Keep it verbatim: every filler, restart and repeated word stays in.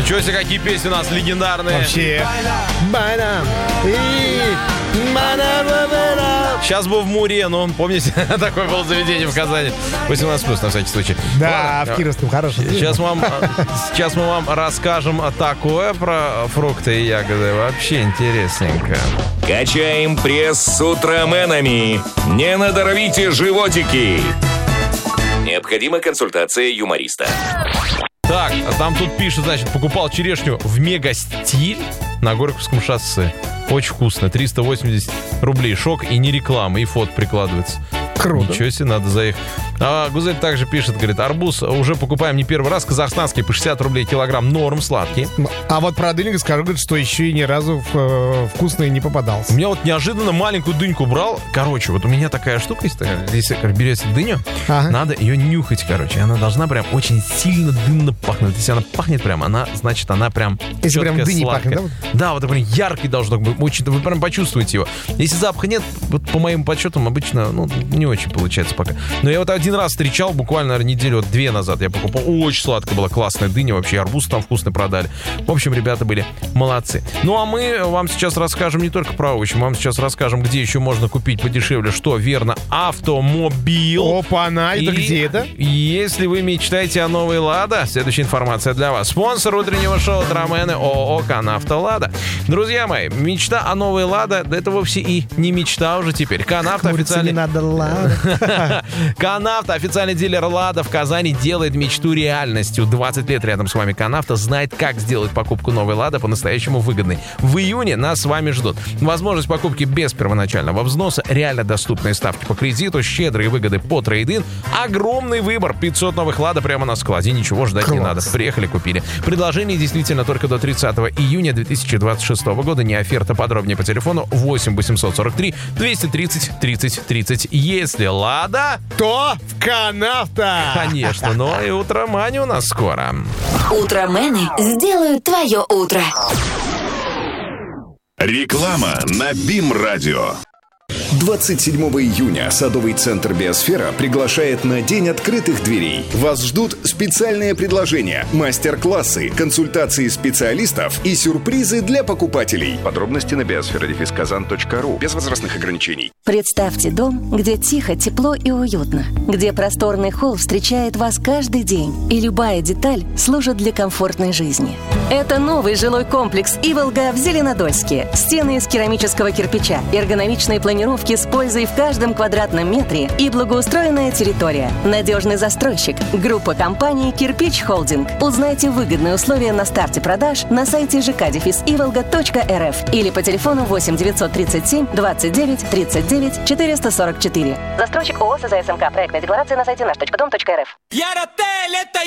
Ничего себе, какие песни у нас легендарные. Вообще. Сейчас бы в Муре, ну, помните, такое было заведение в Казани. восемнадцать плюс на всякий случай. Да, Ладно, в Кировском хорошем. Сейчас мы, вам, сейчас мы вам расскажем такое про фрукты и ягоды. Вообще интересненько. Качаем пресс с утроменами. Не надорвите животики. Необходима консультация юмориста. Так, а там тут пишет, значит, покупал черешню в Мегастиль на Горьковском шоссе. Очень вкусно. триста восемьдесят рублей. Шок и не реклама. И фото прикладывается. Круто. Ничего себе, надо заехать. А Гузель также пишет, говорит, арбуз уже покупаем не первый раз. Казахстанский по шестьдесят рублей килограмм. Норм, сладкий. А вот про дыньку скажу, говорит, что еще и ни разу в, э, вкусный не попадался. У меня вот неожиданно маленькую дыньку брал. Короче, вот у меня такая штука есть. Если берете дыню, Ага. надо ее нюхать, короче. Она должна прям очень сильно дынно пахнуть. Если она пахнет прям, она, значит, она прям Если прям чёткая, дыней сладкая. пахнет, да? Да, вот это прям яркий должно быть. Очень, вы прям почувствуете его. Если запаха нет, вот по моим подсчетам обычно, ну, не очень получается пока. Но я вот один раз встречал, буквально, наверное, неделю, вот две назад я покупал. Очень сладкая была, классная дыня. Вообще арбуз там вкусно продали. В общем, ребята были молодцы. Ну, а мы вам сейчас расскажем не только про овощи. Мы вам сейчас расскажем, где еще можно купить подешевле, что верно, автомобил. Опа-на, это И где это? Если вы мечтаете о новой «Лада», следующая информация для вас. Спонсор утреннего шоу «Утромены» ООО «Канавто Лада». Друзья мои, мечта о новой «Лада» — да это вовсе и не мечта уже теперь. «Канавто» официальный... Не надо, ладно. «Канавто», официальный дилер «Лада» в Казани, делает мечту реальностью. двадцать лет рядом с вами «Канавто», знает, как сделать покупку новой «Лада» по-настоящему выгодной. В июне нас с вами ждут возможность покупки без первоначального взноса, реально доступные ставки по кредиту, щедрые выгоды по трейд-ин, огромный выбор. пятьсот новых «Лада» прямо на складе. Ничего ждать Класс. не надо. Приехали, купили. Предложение действительно только до тридцатого июня две тысячи двадцать шестого года. Не оферта. Подробнее по телефону восемь восемьсот сорок три двести тридцать тридцать тридцать. Если «Лада», То в Канавто. конечно. Ну и утромани у нас скоро. Утромены сделают твое утро. Реклама на БИМ-радио. двадцать седьмого июня садовый центр «Биосфера» приглашает на День открытых дверей. Вас ждут специальные предложения, мастер-классы, консультации специалистов и сюрпризы для покупателей. Подробности на биосфера дефис казан точка ру. Без возрастных ограничений. Представьте дом, где тихо, тепло и уютно, где просторный холл встречает вас каждый день, и любая деталь служит для комфортной жизни. Это новый жилой комплекс «Иволга» в Зеленодольске. Стены из керамического кирпича, эргономичные планировки с пользой в каждом квадратном метре и благоустроенная территория. Надежный застройщик. Группа компаний «Кирпич Холдинг». Узнайте выгодные условия на старте продаж на сайте жэ ка дефис иволга точка эр эф или по телефону восемь девятьсот тридцать семь двадцать девять тридцать девять четыреста сорок четыре. Застройщик ООО СЗСМК. Проектная декларация на сайте наш точка дом точка эр эф.